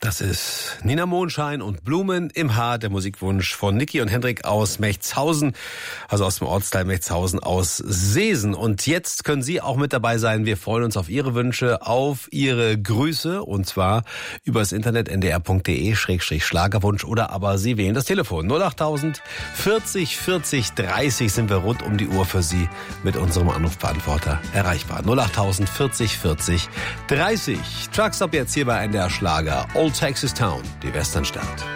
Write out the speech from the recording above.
Das ist Nina Mondschein und Blumen im Haar, der Musikwunsch von Niki und Hendrik aus Mechtshausen, also aus dem Ortsteil Mechtshausen aus Seesen. Und jetzt können Sie auch mit dabei sein. Wir freuen uns auf Ihre Wünsche, auf Ihre Grüße, und zwar übers Internet ndr.de/Schlagerwunsch, oder aber Sie wählen das Telefon 08000 40 40 30, sind wir rund um die Uhr für Sie mit unserem Anrufbeantworter erreichbar. 08000 40 40 30. Truckstop jetzt hier bei NDR Schlager. Old Texas Town, die Westernstadt.